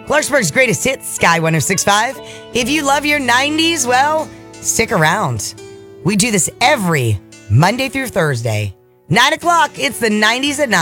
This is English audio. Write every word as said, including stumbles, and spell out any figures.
Clarksburg's greatest hits, Sky one oh six point five. If you love your nineties, well, stick around. We do this every Monday through Thursday. nine o'clock, it's the nineties at nine.